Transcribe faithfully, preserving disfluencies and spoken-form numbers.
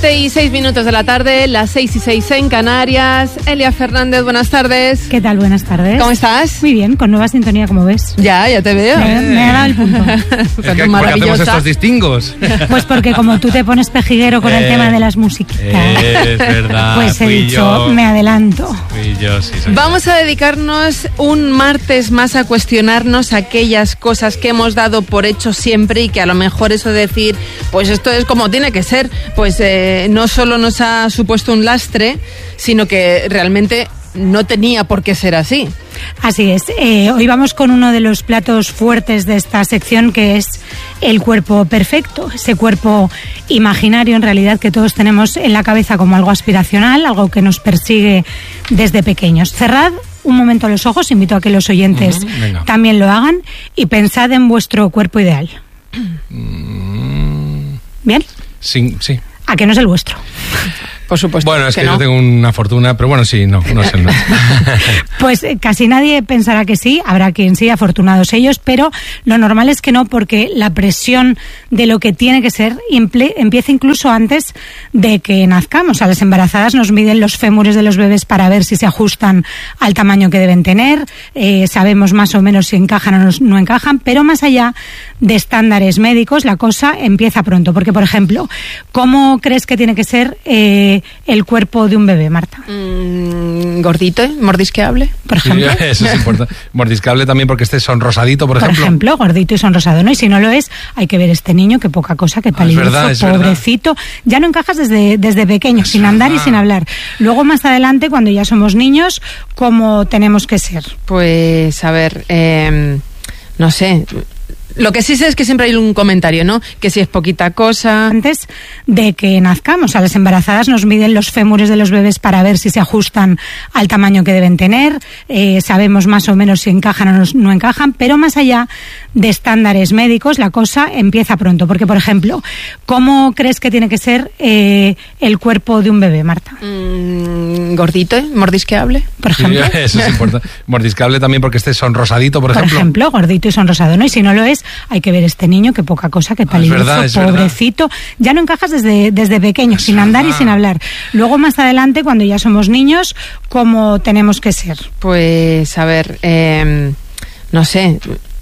siete y seis minutos de la tarde, las seis y seis en Canarias. Elia Fernández, buenas tardes. ¿Qué tal? Buenas tardes. ¿Cómo estás? Muy bien, con nueva sintonía, como ves. Ya, ya te veo. Me, me ha dado el punto. Es que, ¿por qué hacemos estos distingos? Pues porque como tú te pones pejiguero con eh, el tema de las musiquitas. Es verdad. Pues he dicho, yo, me adelanto. Fui yo, sí, soy Vamos a dedicarnos un martes más a cuestionarnos aquellas cosas que hemos dado por hecho siempre y que a lo mejor eso de decir, pues esto es como tiene que ser, pues eh, no solo nos ha supuesto un lastre, sino que realmente no tenía por qué ser así. Así es. Eh, hoy vamos con uno de los platos fuertes de esta sección, que es el cuerpo perfecto. Ese cuerpo imaginario, en realidad, que todos tenemos en la cabeza como algo aspiracional, algo que nos persigue desde pequeños. Cerrad un momento los ojos, invito a que los oyentes uh-huh, también lo hagan, y pensad en vuestro cuerpo ideal. Mm. ¿Bien? Sí, sí. ¿A que no es el vuestro? Por supuesto. Bueno, es que, que no. yo tengo una fortuna, pero bueno, sí, no, no es el nuestro. Pues eh, casi nadie pensará que sí, habrá quien sí, afortunados ellos, pero lo normal es que no, porque la presión de lo que tiene que ser imple- empieza incluso antes de que nazcamos. A las embarazadas nos miden los fémures de los bebés para ver si se ajustan al tamaño que deben tener, eh, sabemos más o menos si encajan o no, no encajan, pero más allá de estándares médicos, la cosa empieza pronto, porque, por ejemplo, ¿cómo crees que tiene que ser eh, el cuerpo de un bebé, Marta? Mm, gordito, mordisqueable, por ejemplo. Sí, eso es importante. Mordisqueable también porque esté sonrosadito, por, por ejemplo. Por ejemplo, gordito y sonrosado, ¿no? Y si no lo es, hay que ver este niño, que poca cosa, que peligroso, ah, es verdad, es pobrecito. Verdad. Ya no encajas desde, desde pequeño, es sin verdad. Andar y sin hablar. Luego, más adelante, cuando ya somos niños, ¿cómo tenemos que ser? Pues, a ver, eh, no sé... Lo que sí sé es que siempre hay un comentario, ¿no? Que si es poquita cosa... Antes de que nazcamos, a las embarazadas nos miden los fémures de los bebés para ver si se ajustan al tamaño que deben tener, eh, sabemos más o menos si encajan o no, no encajan, pero más allá de estándares médicos, la cosa empieza pronto, porque, por ejemplo, ¿cómo crees que tiene que ser eh, el cuerpo de un bebé, Marta? Mm, gordito, mordisqueable, por ejemplo. Sí, eso es importante. Mordisqueable también porque esté sonrosadito, por ejemplo. Por ejemplo, gordito y sonrosado, ¿no? Y si no lo es, hay que ver este niño, que poca cosa, que peligroso, es verdad, es pobrecito. Verdad. Ya no encajas desde, desde pequeño, es sin verdad. andar y sin hablar. Luego, más adelante, cuando ya somos niños, ¿cómo tenemos que ser? Pues, a ver, eh, no sé...